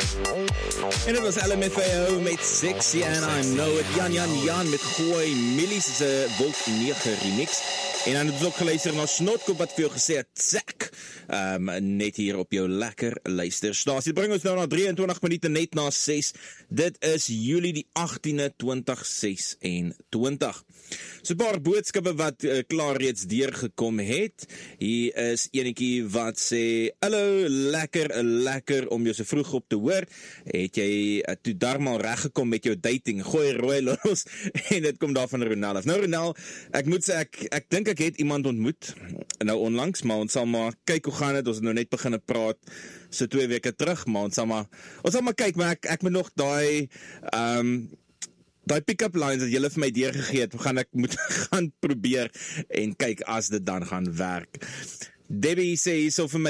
En dit was LMFAO met Sexy and I Know It. Jan met Gooi Millies is 'n Wolk 9 remix. En dan het ons ook geluister na Snotkop wat vir jou gesê het, Zack, net hier op jou lekker luisterstasie. Dit bring ons nou na 23 minute net na 6. Dit is Julie die 18e 2026. So 'n paar boodskappe wat klaar reeds deurgekom het. Hier is enetjie wat sê, hallo, lekker om jou so vroeg op te hoor. Het jy toe darmal reggekom met jou dating? Gooi rooi los. En dit kom daar van Ronel af. Nou Ronel, ek moet sê ek dink ek het iemand ontmoet nou onlangs, maar ons sal maar kyk hoe gaan dit. Ons het nou net begin praat so 2 weke terug, maar ons sal maar kyk, maar ek moet nog daai pick-up lines wat julle vir my deurgegee het, ek moet gaan probeer en kyk as dit dan gaan werk. Debbie sê hierso vir my